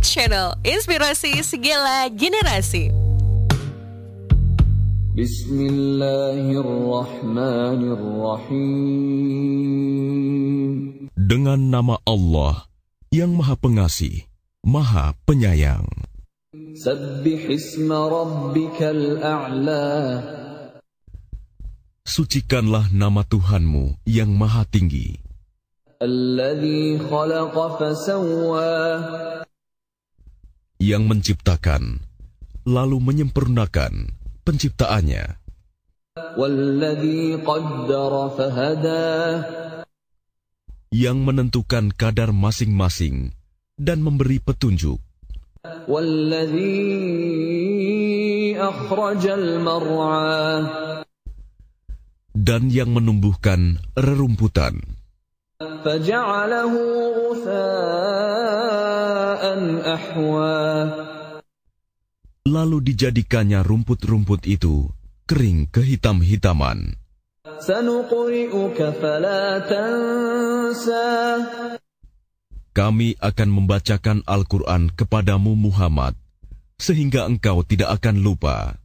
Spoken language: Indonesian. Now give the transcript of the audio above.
channel Inspirasi Segala Generasi. Bismillahirrahmanirrahim. Dengan nama Allah yang Maha Pengasih, Maha Penyayang. Sabbih isma rabbikal a'la. Sucikanlah nama Tuhanmu yang Maha Tinggi. Alladzi khalaqa fasawwa. Yang menciptakan, lalu menyempurnakan penciptaannya. Walladzi qaddara fahada. Yang menentukan kadar masing-masing dan memberi petunjuk. Walladzi akhrajal mar'a. Dan yang menumbuhkan rerumputan. Faja'alahu ghufa'an ahwa. Lalu dijadikannya rumput-rumput itu kering kehitam-hitaman. Sanuqri'uka fala tansa. Kami akan membacakan Al-Quran kepadamu Muhammad, sehingga engkau tidak akan lupa.